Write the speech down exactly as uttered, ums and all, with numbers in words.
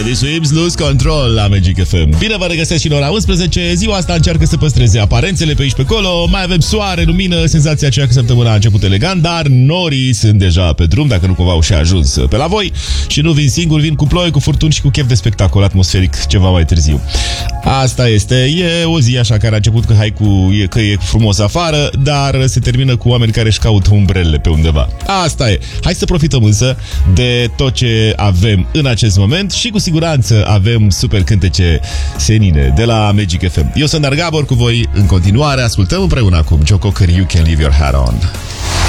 The Sweeps Lose Control la Magic F M. Bine vă regăsesc și în ora unsprezece. Ziua asta încearcă să păstreze aparențele pe aici pe acolo. Mai avem soare, lumină, senzația aceea că săptămâna a început elegant, dar norii sunt deja pe drum, dacă nu cumva au și ajuns pe la voi. Și nu vin singur, vin cu ploi, cu furtuni și cu chef de spectacol atmosferic ceva mai târziu. Asta este. E o zi așa care a început că, hai cu, e, că e frumos afară, dar se termină cu oameni care își caută umbrele pe undeva. Asta e. Hai să profităm însă de tot ce avem în acest moment și cu siguranță avem super cântece senine de la Magic F M. Eu sunt Dar Gabor cu voi în continuare. Ascultăm împreună acum Joe Cocker, You Can Leave Your Hat On.